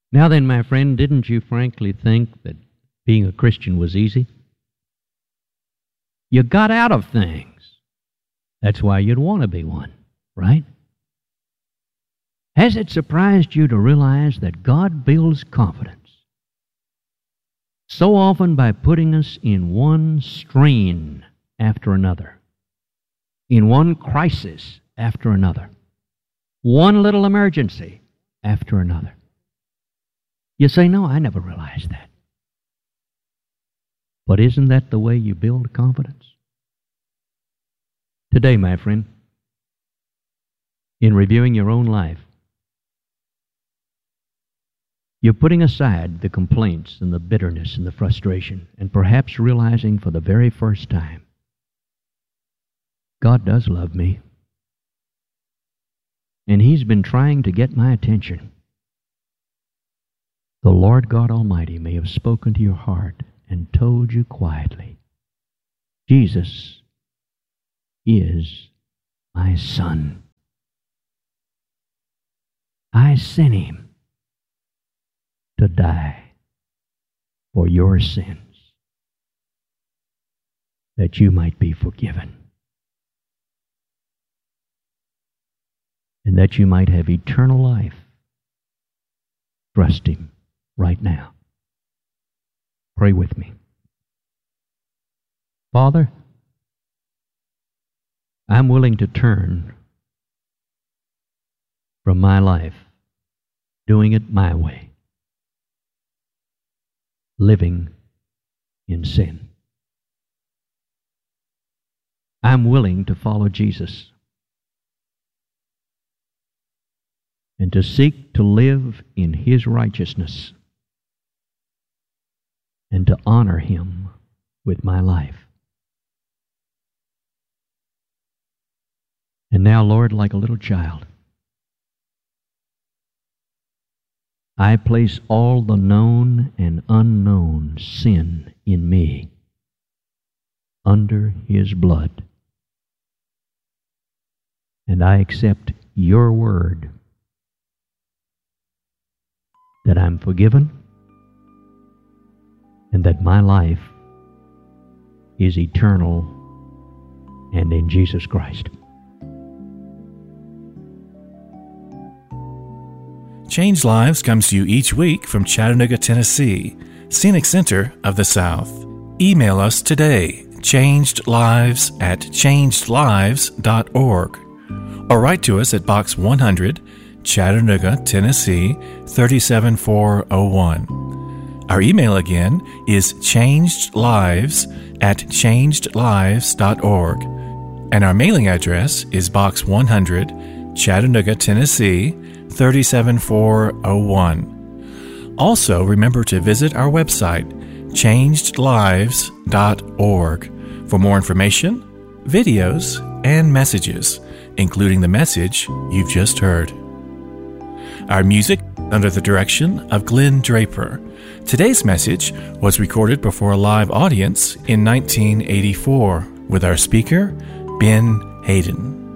Now then, my friend, didn't you frankly think that being a Christian was easy? You got out of things. That's why you'd want to be one, right? Has it surprised you to realize that God builds confidence so often by putting us in one strain after another, in one crisis after another, one little emergency after another? You say, no, I never realized that. But isn't that the way you build confidence? Today, my friend, in reviewing your own life, you're putting aside the complaints and the bitterness and the frustration, and perhaps realizing for the very first time, God does love me. And He's been trying to get my attention. The Lord God Almighty may have spoken to your heart and told you quietly, Jesus is my Son. I sent Him to die for your sins, that you might be forgiven, and that you might have eternal life. Trust Him right now. Pray with me. Father, I'm willing to turn from my life, doing it my way, living in sin. I'm willing to follow Jesus and to seek to live in His righteousness and to honor Him with my life. And now, Lord, like a little child, I place all the known and unknown sin in me under His blood. And I accept your word that I'm forgiven and that my life is eternal and in Jesus Christ. Changed Lives comes to you each week from Chattanooga, Tennessee, Scenic Center of the South. Email us today, changedlives@changedlives.org, or write to us at Box 100, Chattanooga, Tennessee, 37401. Our email again is changedlives@changedlives.org, and our mailing address is Box 100, Chattanooga, Tennessee, 37401. Also, remember to visit our website, changedlives.org, for more information, videos, and messages, including the message you've just heard. Our music under the direction of Glenn Draper. Today's message was recorded before a live audience in 1984 with our speaker, Ben Hayden.